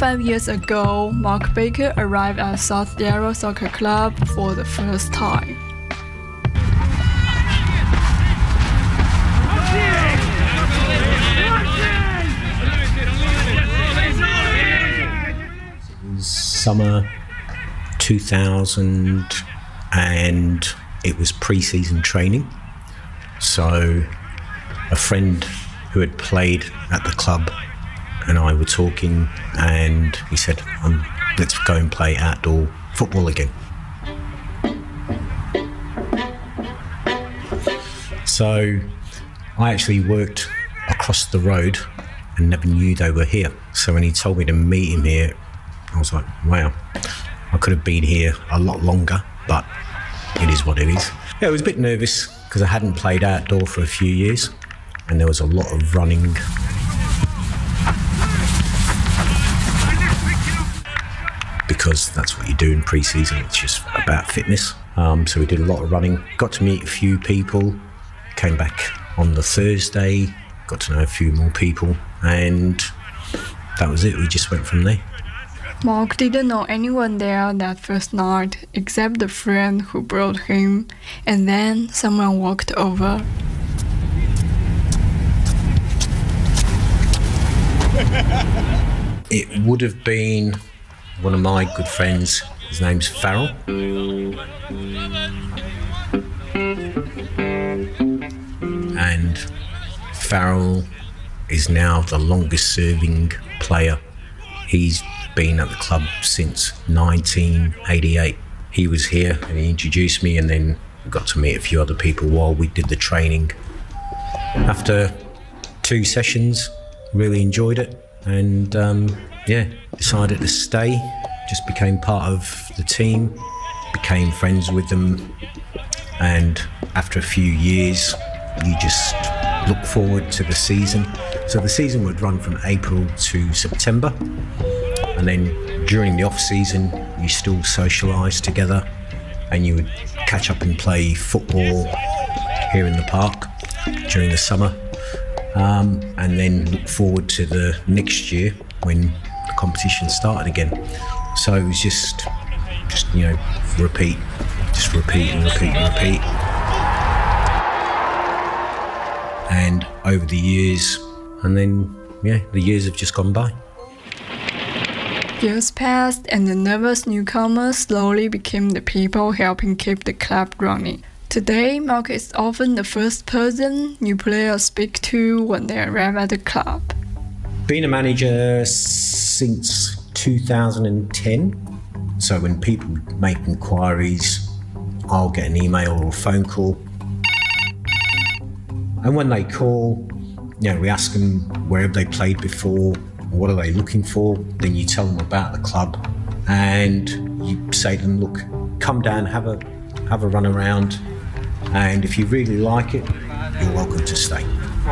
25 years ago, Mark Baker arrived at South Yarra Soccer Club for the first time. Summer 2000 and it was pre-season training. So a friend who had played at the club and I were talking and he said, let's go and play outdoor football again. So I actually worked across the road and never knew they were here. So when he told me to meet him here, I was like, wow, I could have been here a lot longer, but it is what it is. Yeah, I was a bit nervous because I hadn't played outdoor for a few years and there was a lot of running. Because that's what you do in pre-season, it's just about fitness. So we did a lot of running, got to meet a few people, came back on the Thursday, got to know a few more people, and that was it, we just went from there. Mark didn't know anyone there that first night except the friend who brought him, and then someone walked over. It would have been one of my good friends, his name's Farrell. And Farrell is now the longest serving player. He's been at the club since 1988. He was here and he introduced me, and then got to meet a few other people while we did the training. After 2 sessions, really enjoyed it, and decided to stay. Just became part of the team, became friends with them, and after a few years you just look forward to the season. So the season would run from April to September, and then during the off season you still socialise together and you would catch up and play football here in the park during the summer, and then look forward to the next year when the competition started again. So it was just repeat and repeat. And over the years, and then the years have just gone by. Years passed and the nervous newcomers slowly became the people helping keep the club running. Today, Mark is often the first person new players speak to when they arrive at the club. Been a manager since 2010, so when people make inquiries, I'll get an email or a phone call. And when they call, we ask them where have they played before, what are they looking for, then you tell them about the club and you say to them, look, come down, have a run around, and if you really like it, you're welcome to stay.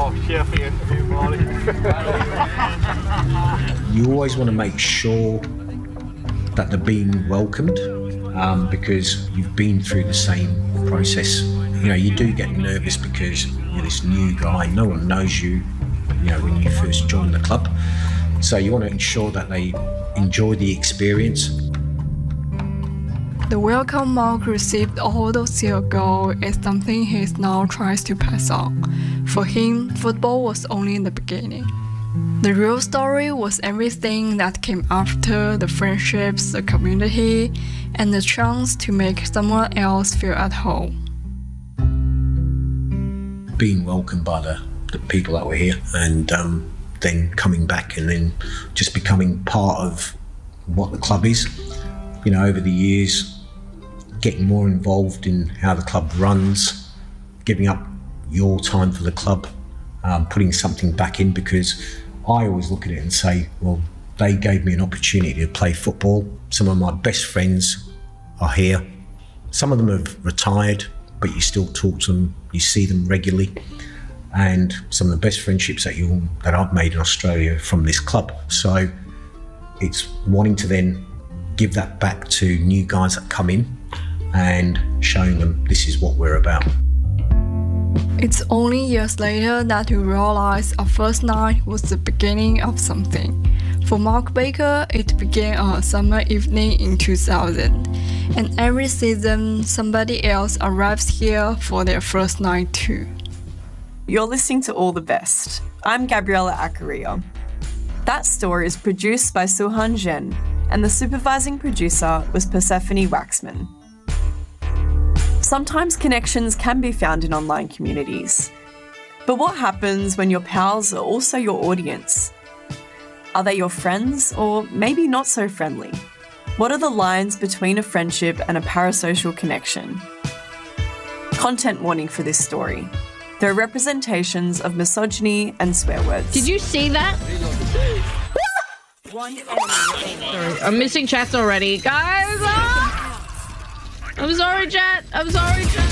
You always want to make sure that they're being welcomed, because you've been through the same process. You do get nervous because you're this new guy, no one knows you, when you first join the club. So you want to ensure that they enjoy the experience. The welcome Mark received all those years ago is something he now tries to pass on. For him, football was only the beginning. The real story was everything that came after: the friendships, the community, and the chance to make someone else feel at home. Being welcomed by the people that were here, and then coming back and then just becoming part of what the club is. Over the years, getting more involved in how the club runs, giving up your time for the club, putting something back in, because I always look at it and say, well, they gave me an opportunity to play football. Some of my best friends are here. Some of them have retired, but you still talk to them, you see them regularly. And some of the best friendships that I've made in Australia are from this club. So it's wanting to then give that back to new guys that come in and showing them this is what we're about. It's only years later that you realize our first night was the beginning of something. For Mark Baker, it began on a summer evening in 2000, and every season somebody else arrives here for their first night too. You're listening to All the Best. I'm Gabriella Acaria. That Story is produced by Suhan Zhen, and the supervising producer was Persephone Waxman. Sometimes connections can be found in online communities. But what happens when your pals are also your audience? Are they your friends, or maybe not so friendly? What are the lines between a friendship and a parasocial connection? Content warning for this story. There are representations of misogyny and swear words. Did you see that? Sorry, I'm missing chats already. Guys! I'm sorry, chat. I'm sorry, chat.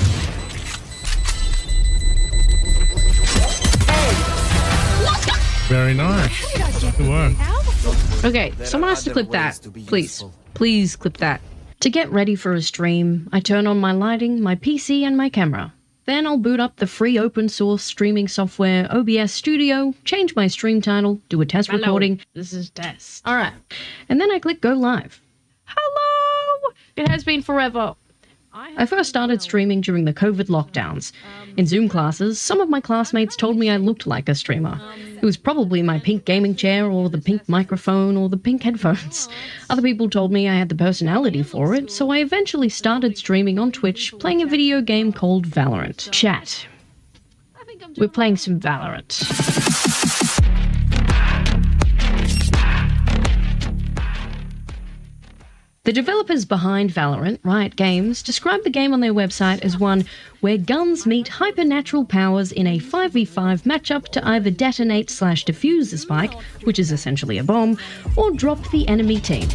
Very nice. Good work. Okay, someone has to clip that. Please. Please clip that. To get ready for a stream, I turn on my lighting, my PC, and my camera. Then I'll boot up the free open source streaming software OBS Studio, change my stream title, do a test recording. This is test. Alright. And then I click go live. Hello! It has been forever. I first started streaming during the COVID lockdowns. In Zoom classes, some of my classmates told me I looked like a streamer. It was probably my pink gaming chair or the pink microphone or the pink headphones. Other people told me I had the personality for it, so I eventually started streaming on Twitch, playing a video game called Valorant. Chat. We're playing some Valorant. The developers behind Valorant, Riot Games, describe the game on their website as one where guns meet hypernatural powers in a 5v5 matchup to either detonate/defuse the spike, which is essentially a bomb, or drop the enemy team.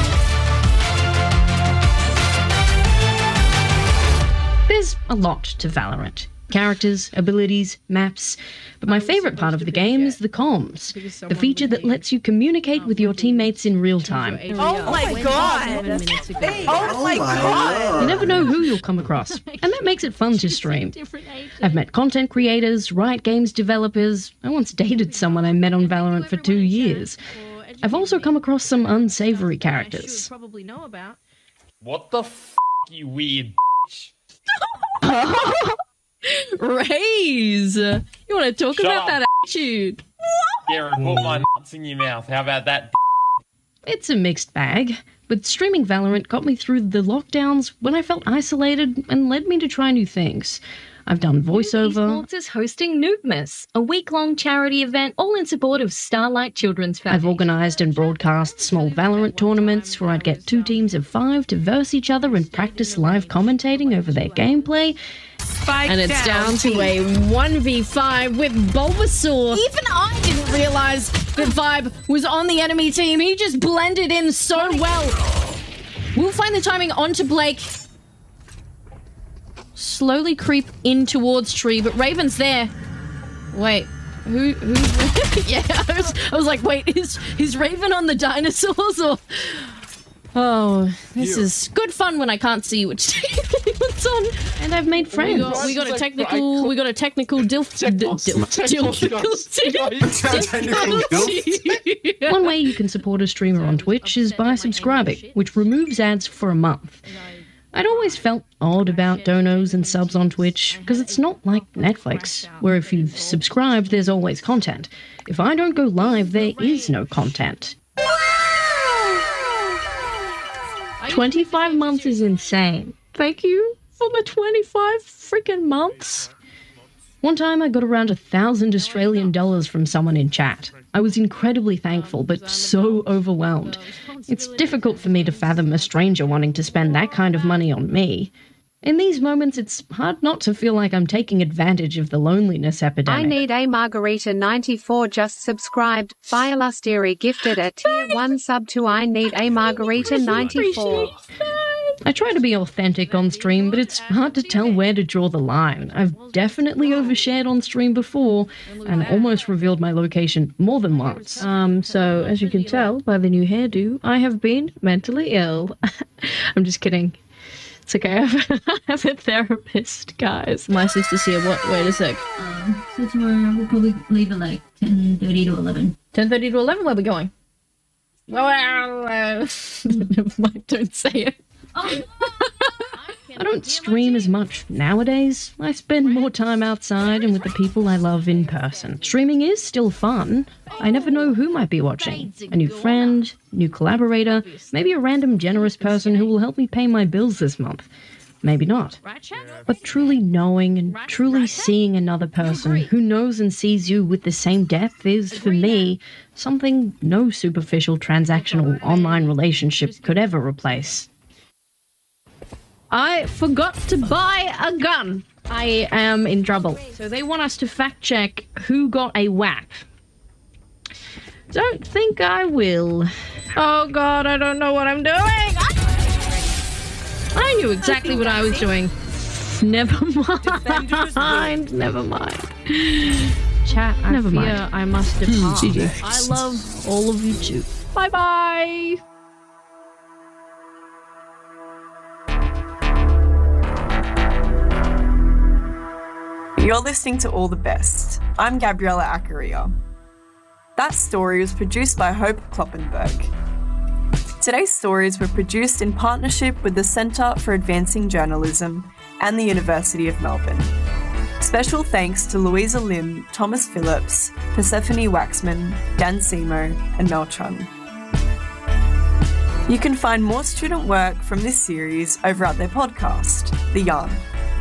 There's a lot to Valorant. Characters, abilities, maps, but my favourite part of the game is the comms, the feature that lets you communicate with your teammates in real time. Oh my god! Oh my god! You never know who you'll come across, and that makes it fun to stream. I've met content creators, Riot Games developers. I once dated someone I met on Valorant for 2 years. I've also come across some unsavoury characters. What the f***, you weird bitch? Raise! You want to talk about that attitude? Yeah, and put my nuts in your mouth. How about that? It's a mixed bag, but streaming Valorant got me through the lockdowns when I felt isolated and led me to try new things. I've done voiceover. Esports is hosting Noobmas, a week-long charity event all in support of Starlight Children's Foundation. I've organised and broadcast small Valorant tournaments where I'd get 2 teams of 5 to verse each other and practice live commentating over their gameplay. And it's down to a 1v5 with Bulbasaur. Even I didn't realise that Vibe was on the enemy team. He just blended in so well. We'll find the timing onto Blake. Slowly creep in towards tree, but Raven's there. Wait, who's yeah, I was like, wait, is Raven on the dinosaurs or? Oh, this is good fun when I can't see which team it's on. And I've made friends. We got a technical difficulty. One way you can support a streamer on Twitch is by subscribing, which removes ads for a month. I'd always felt odd about donos and subs on Twitch, because it's not like Netflix, where if you've subscribed, there's always content. If I don't go live, there is no content. 25 months is insane. Thank you for the 25 freaking months. One time I got around $1,000 Australian from someone in chat. I was incredibly thankful, but so overwhelmed. It's difficult for me to fathom a stranger wanting to spend that kind of money on me. In these moments, it's hard not to feel like I'm taking advantage of the loneliness epidemic. I Need a Margarita 94 just subscribed. Biolusteri gifted a tier 1 sub to I Need a Margarita 94. I try to be authentic on stream, but it's hard to tell where to draw the line. I've definitely overshared on stream before and almost revealed my location more than once. So as you can tell by the new hairdo, I have been mentally ill. I'm just kidding. It's okay, I have a therapist, guys. My sister's here. What? Wait a sec. So tomorrow we'll probably leave at like 10:30 to 11. 10:30 to 11? Where are we going? Well, never mind, don't say it. I don't stream as much nowadays. I spend more time outside and with the people I love in person. Streaming is still fun. I never know who might be watching. A new friend, new collaborator, maybe a random generous person who will help me pay my bills this month. Maybe not. But truly knowing and truly seeing another person who knows and sees you with the same depth is, for me, something no superficial transactional online relationship could ever replace. I forgot to buy a gun. I am in trouble. So they want us to fact check who got a whack. Don't think I will. Oh god, I don't know what I'm doing. I knew exactly what I was doing. Never mind. Never mind. Chat, never mind. I must depart. I love all of you too. Bye-bye. You're listening to All the Best. I'm Gabriella Acaria. That story was produced by Hope Kloppenberg. Today's stories were produced in partnership with the Centre for Advancing Journalism and the University of Melbourne. Special thanks to Louisa Lim, Thomas Phillips, Persephone Waxman, Dan Simo, and Mel Chung. You can find more student work from this series over at their podcast, The Yarn.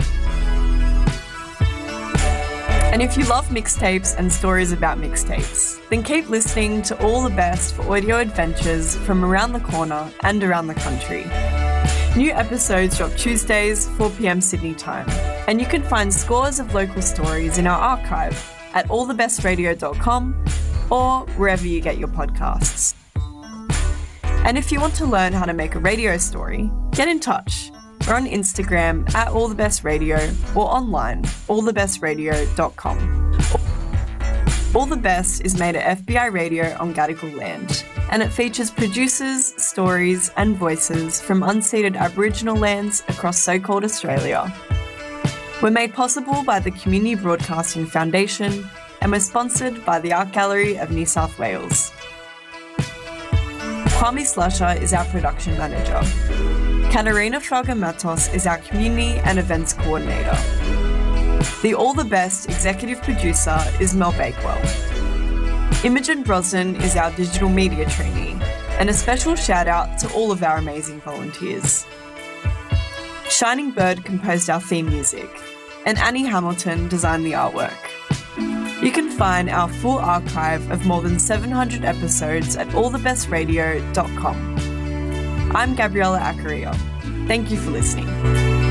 And if you love mixtapes and stories about mixtapes, then keep listening to All the Best for audio adventures from around the corner and around the country. New episodes drop Tuesdays, 4 p.m. Sydney time, and you can find scores of local stories in our archive at allthebestradio.com or wherever you get your podcasts. And if you want to learn how to make a radio story, get in touch. We're on Instagram at allthebestradio or online, allthebestradio.com. All the Best is made at FBI Radio on Gadigal land, and it features producers, stories and voices from unceded Aboriginal lands across so-called Australia. We're made possible by the Community Broadcasting Foundation, and we're sponsored by the Art Gallery of New South Wales. Kwame Slusher is our production manager. Katarina Fraga-Matos is our community and events coordinator. The All the Best executive producer is Mel Bakewell. Imogen Brosnan is our digital media trainee, and a special shout out to all of our amazing volunteers. Shining Bird composed our theme music, and Annie Hamilton designed the artwork. You can find our full archive of more than 700 episodes at allthebestradio.com. I'm Gabriella Acaria. Thank you for listening.